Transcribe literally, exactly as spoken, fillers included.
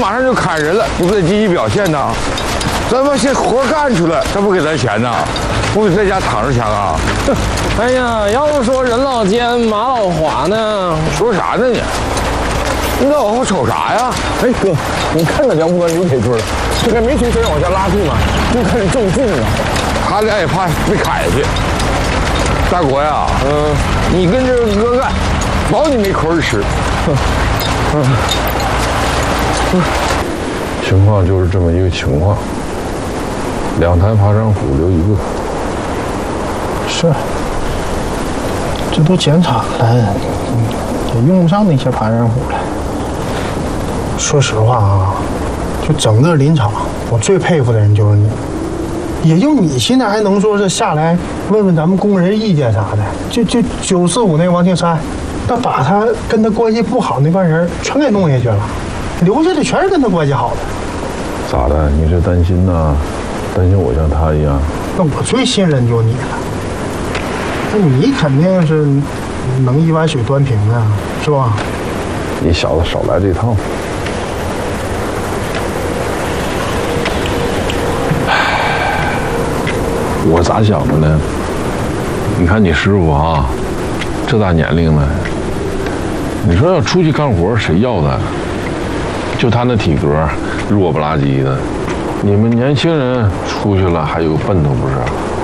马上就砍人了，你不得积极表现呐？咱们先活干出来，他不给咱钱呐？不得在家躺着枪啊？ 哎呀，要不说人老奸马老滑呢？ 说啥呢你？你在往后瞅啥呀？ 哎哥，你看那梁不端又给追了，这还没从身上往下拉住呢，就开始正劲了。 他俩也怕被砍下去。大国呀，嗯，你跟这个哥干，保你没口儿吃。 嗯，嗯， 情况就是这么一个情况，两台爬山虎留一个。 是，这都减产了，也用不上那些爬山虎了。说实话啊，就整个林场，我最佩服的人就是你。也就你现在还能说是下来问问咱们工人意见啥的，就就九四五那王庆山，他把他跟他关系不好那帮人全给弄下去了，留下的全是跟他关系好的。 咋的？你是担心呐？担心我像他一样？ 那我最信任就你了，那你肯定是能一碗水端平的，是吧？ 你小子少来这套。我咋想的呢？你看你师傅啊，这大年龄了，你说要出去干活，谁要他？就他那体格，弱不拉几的。你们年轻人出去了还有奔头不是？